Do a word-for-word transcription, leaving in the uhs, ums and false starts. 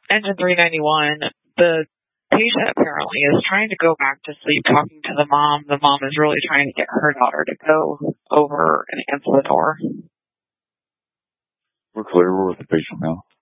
Engine three ninety-one, the patient apparently is trying to go back to sleep talking to the mom. The mom is really trying to get her daughter to go over and answer the door. We're clear. We're with the patient now.